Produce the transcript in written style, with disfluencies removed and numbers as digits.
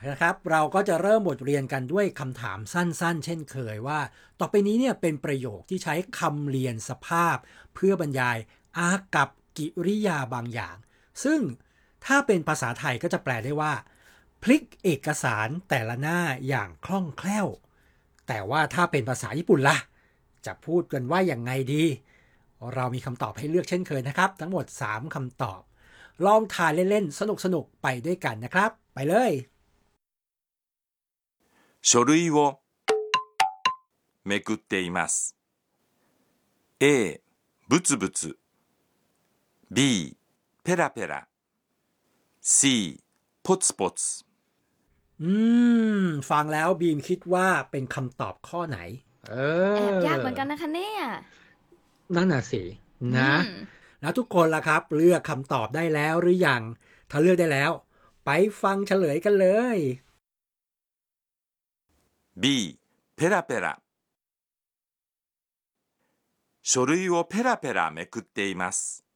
นะครับเราก็จะเริ่มบทเรียนกันด้วยคำถามสั้นๆเช่นเคยว่าต่อไปนี้เนี่ยเป็นประโยคที่ใช้คำเรียนสภาพเพื่อบรรยายอากับกิริยาบางอย่างซึ่งถ้าเป็นภาษาไทยก็จะแปลได้ว่าพลิกเอกสารแต่ละหน้าอย่างคล่องแคล่วแต่ว่าถ้าเป็นภาษาญี่ปุ่นล่ะจะพูดกันว่าอย่างไงดีเรามีคำตอบให้เลือกเช่นเคยนะครับทั้งหมด3คำตอบลองทายเล่นๆสนุกๆไปด้วยกันนะครับไปเลย書類をめくっています。A、ブツブツ。B、ペラペラ。C、ポツポツ。 อืฟังแล้วบีมคิดว่าเป็นคำตอบข้อไหนเอแอบยากอเหมือนกันนะคะเนี่ยนั่นน่ะสิอืนะมแล้วทุกคนล่ะครับเลือกคำตอบได้แล้วหรือยังถ้าเลือกได้แล้วไปฟังเฉลยกันเลย B、ペラペラ。書類をペラペラめくっています。